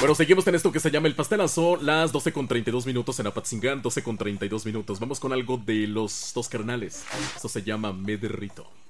Bueno, seguimos en esto que se llama el pastelazo. Las 12:32 en Apatzingán, 12:32. Vamos con algo de los dos carnales. Esto se llama Me Derrito.